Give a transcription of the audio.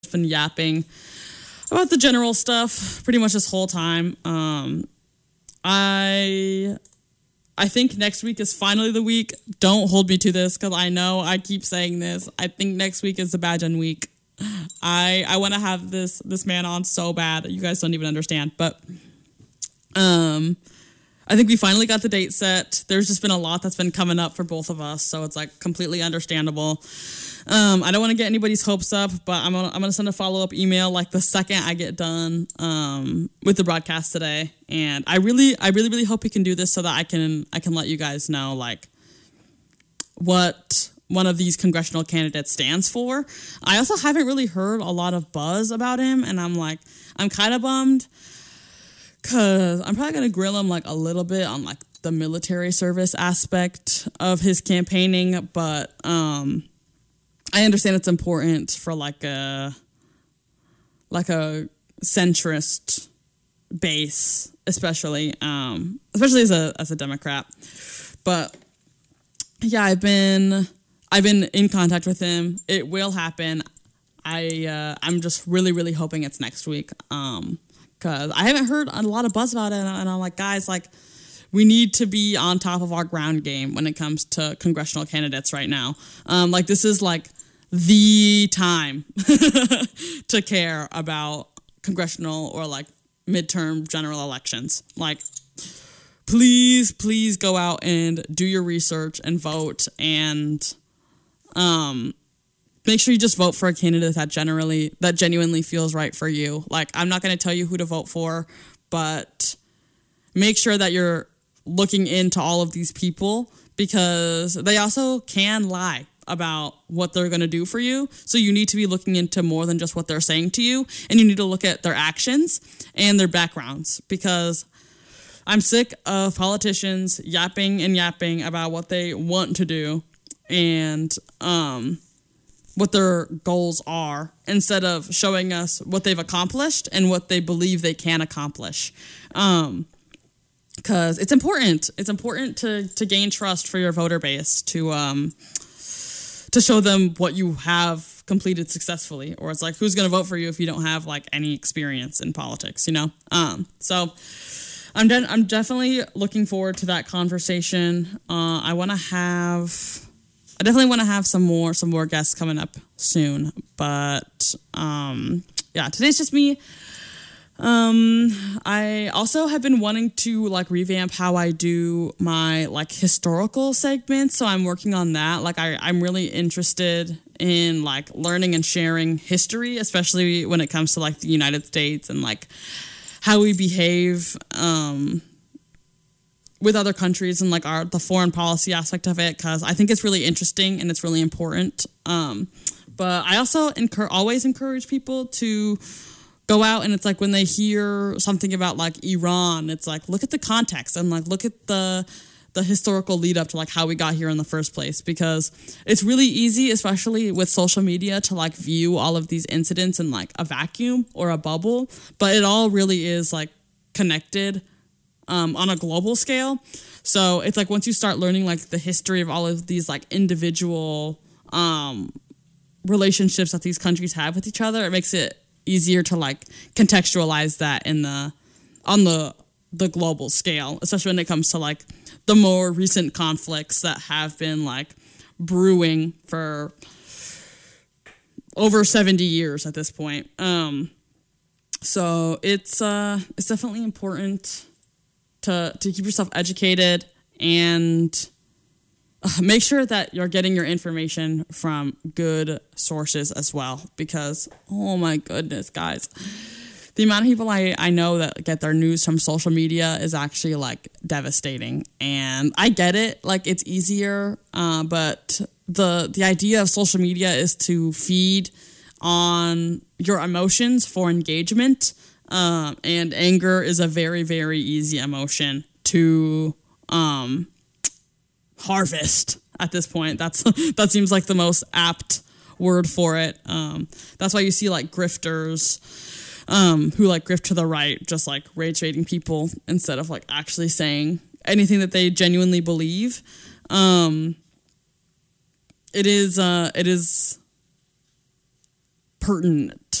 been yapping about the general stuff pretty much this whole time. I think next week is finally the week. Don't hold me to this because I know I keep saying this. I think next week is the Bajan week. I want to have this man on so bad. You guys don't even understand. But I think we finally got the date set. There's just been a lot that's been coming up for both of us, so it's like completely understandable. I don't want to get anybody's hopes up, but I'm gonna send a follow-up email like the second I get done with the broadcast today. And I really hope we can do this so that I can let you guys know like what one of these congressional candidates stands for. I also haven't really heard a lot of buzz about him, and I'm kind of bummed because I'm probably gonna grill him like a little bit on like the military service aspect of his campaigning, but I understand it's important for like a centrist base, especially as a Democrat. But yeah, I've been in contact with him. It will happen. I'm just really hoping it's next week. Because I haven't heard a lot of buzz about it, and I'm like, guys, like, we need to be on top of our ground game when it comes to congressional candidates right now. Like, this is like the time to care about congressional or like midterm general elections. Like, please go out and do your research and vote, and make sure you just vote for a candidate that genuinely feels right for you. Like, I'm not going to tell you who to vote for, but make sure that you're looking into all of these people because they also can lie about what they're going to do for you. So you need to be looking into more than just what they're saying to you, and you need to look at their actions and their backgrounds because I'm sick of politicians yapping about what they want to do and what their goals are instead of showing us what they've accomplished and what they believe they can accomplish. Because it's important. It's important to gain trust for your voter base to show them what you have completed successfully. Or it's like, who's going to vote for you if you don't have like any experience in politics, you know? So I'm definitely looking forward to that conversation. I definitely want to have some more guests coming up soon. But yeah, today's just me. I also have been wanting to like revamp how I do my like historical segments. So I'm working on that. Like I'm really interested in like learning and sharing history, especially when it comes to like the United States and like how we behave, with other countries and like the foreign policy aspect of it. Cause I think it's really interesting and it's really important. But I also always encourage people to go out and it's like when they hear something about like Iran, it's like, look at the context and like, look at the historical lead up to like how we got here in the first place, because it's really easy, especially with social media, to like view all of these incidents in like a vacuum or a bubble, but it all really is like connected on a global scale. So it's like once you start learning like the history of all of these like individual relationships that these countries have with each other, it makes it easier to like contextualize that on the global scale, especially when it comes to like the more recent conflicts that have been like brewing for over 70 years at this point. So it's definitely important to keep yourself educated and make sure that you're getting your information from good sources as well, because, oh my goodness, guys, the amount of people I know that get their news from social media is actually like devastating. And I get it, like it's easier, but the idea of social media is to feed on your emotions for engagement, and anger is a very, very easy emotion to harvest at this point. That seems like the most apt word for it. That's why you see like grifters who like grift to the right, just like rage baiting people instead of like actually saying anything that they genuinely believe. It is pertinent.